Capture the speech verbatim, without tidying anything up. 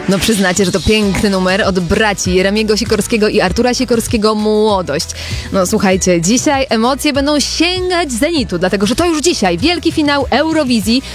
No przyznacie, że to piękny numer od braci Jeremiego Sikorskiego i Artura Sikorskiego Młodość. No słuchajcie, dzisiaj emocje będą sięgać zenitu, dlatego że to już dzisiaj wielki finał Eurowizji.